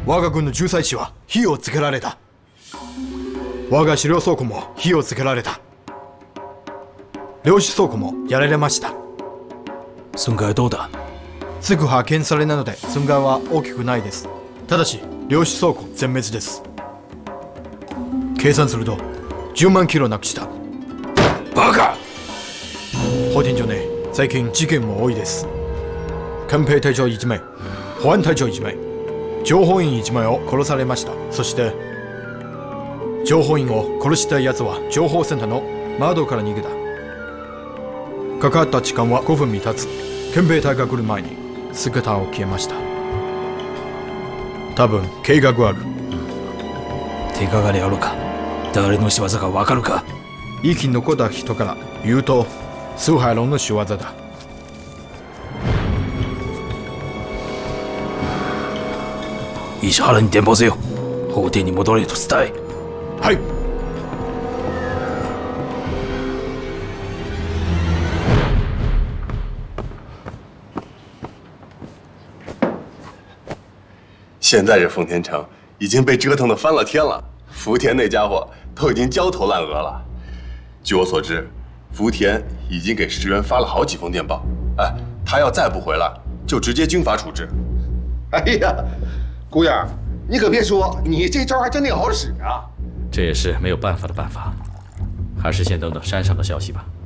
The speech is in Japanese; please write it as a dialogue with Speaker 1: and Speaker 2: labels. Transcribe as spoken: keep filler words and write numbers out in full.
Speaker 1: 我が軍の重妻地は火をつけられた。我が資料倉庫も火をつけられた。量子倉庫もやられました。
Speaker 2: 損害はどうだ？
Speaker 1: すぐ発見されないので損害は大きくないです。ただし量子倉庫全滅です。計算するとじゅうまんキロなくした。
Speaker 2: バカ！
Speaker 1: 法典上ね、最近事件も多いです。憲兵隊長いち名、保安隊長いち名、情報員いち名を殺されました。そして情報員を殺した奴は情報センターの窓から逃げた。かかった時間はごふん未経つ。憲兵隊が来る前に姿を消えました。多分計画がある。
Speaker 2: 手がかりあるか？誰の仕業かわかるか？
Speaker 1: 生き残った人から言うと苏海龍の仕業だ。
Speaker 2: 石原に電報せよ。法廷に戻れと伝え。
Speaker 1: はい。
Speaker 3: 现在这丰田城已经被折腾得翻了天了，福田那家伙都已经焦头烂额了。据我所知，福田已经给石原发了好几封电报，哎，他要再不回来，就直接军法处置。
Speaker 4: 哎呀，姑爷，你可别说，你这招还真挺好使啊！
Speaker 5: 这也是没有办法的办法，还是先等等山上的消息吧。